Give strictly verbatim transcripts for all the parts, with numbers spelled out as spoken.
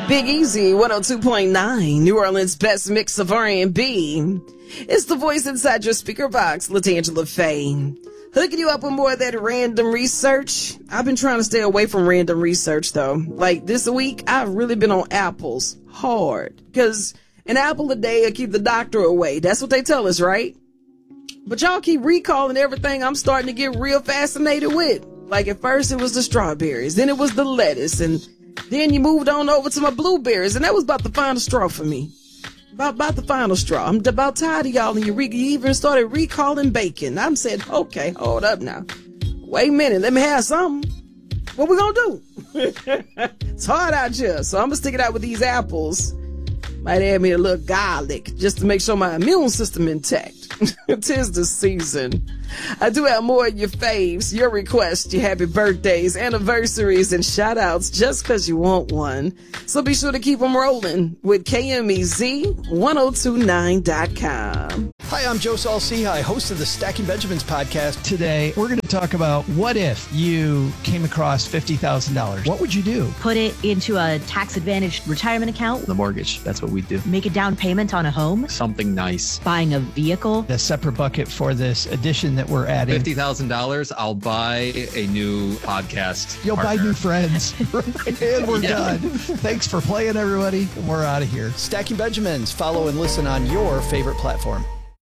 Big Easy, one oh two point nine, New Orleans' best mix of R and B. It's the voice inside your speaker box, LaTangela Faye. Hooking you up with more of that random research. I've been trying to stay away from random research, though. Like, this week, I've really been on apples hard. Because an apple a day will keep the doctor away. That's what they tell us, right? But y'all keep recalling everything I'm starting to get real fascinated with. Like, at first, it was the strawberries. Then it was the lettuce. And then you moved on over to my blueberries. And that was about the final straw for me. About, about the final straw. I'm about tired of y'all, and you, re- you even started recalling bacon. I'm saying, okay, hold up now. Wait a minute, let me have something. What we gonna do? It's hard out here, so I'm gonna stick it out with these apples. Might add me a little garlic, just to make sure my immune system intact. 'Tis the season. I do have more of your faves, your requests, your happy birthdays, anniversaries, and shout-outs just because you want one. So be sure to keep them rolling with K M E Z ten twenty-nine dot com. Hi, I'm Joe Saul-Sehy, host of the Stacking Benjamins podcast. Today, we're going to talk about what if you came across fifty thousand dollars. What would you do? Put it into a tax-advantaged retirement account. The mortgage, that's what we do. Make a down payment on a home. Something nice. Buying a vehicle. A separate bucket for this edition that we're adding. fifty thousand dollars, I'll buy a new podcast You'll partner. buy new friends. And we're Yeah. done. Thanks for playing, everybody. We're out of here. Stacking Benjamins. Follow and listen on your favorite platform.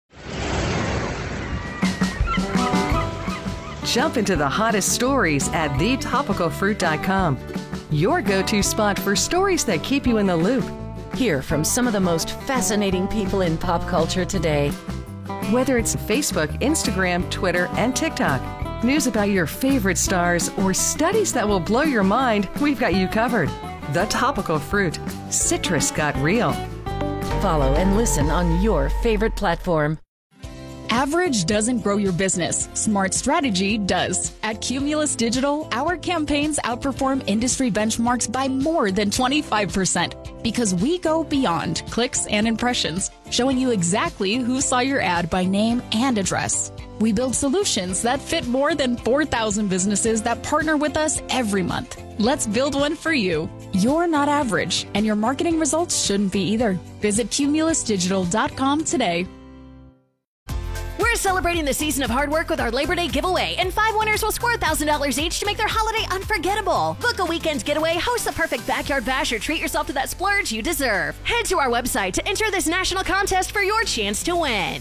Jump into the hottest stories at the topical fruit dot com. Your go-to spot for stories that keep you in the loop. Hear from some of the most fascinating people in pop culture today. Whether it's Facebook, Instagram, Twitter, and TikTok, news about your favorite stars, or studies that will blow your mind, we've got you covered. The Topical Fruit. Citrus got real. Follow and listen on your favorite platform. Average doesn't grow your business. Smart strategy does. At Cumulus Digital, our campaigns outperform industry benchmarks by more than twenty-five percent because we go beyond clicks and impressions, showing you exactly who saw your ad by name and address. We build solutions that fit more than four thousand businesses that partner with us every month. Let's build one for you. You're not average, and your marketing results shouldn't be either. Visit cumulus digital dot com today. We're celebrating the season of hard work with our Labor Day giveaway, and five winners will score one thousand dollars each to make their holiday unforgettable. Book a weekend getaway, host the perfect backyard bash, or treat yourself to that splurge you deserve. Head to our website to enter this national contest for your chance to win.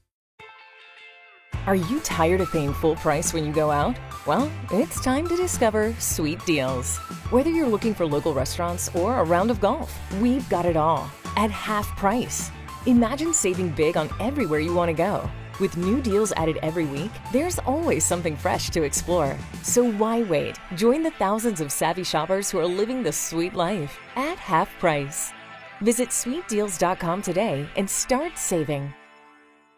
Are you tired of paying full price when you go out? Well, it's time to discover Sweet Deals. Whether you're looking for local restaurants or a round of golf, we've got it all at half price. Imagine saving big on everywhere you want to go. With new deals added every week, there's always something fresh to explore. So why wait? Join the thousands of savvy shoppers who are living the sweet life at half price. Visit sweet deals dot com today and start saving.